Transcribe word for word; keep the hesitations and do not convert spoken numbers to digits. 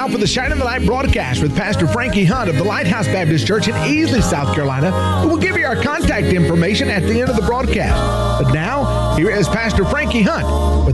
for the Shining the Light broadcast with Pastor Frankie Hunt of the Lighthouse Baptist Church in Easley, South Carolina, who will give you our contact information at the end of the broadcast. But now, here is Pastor Frankie Hunt with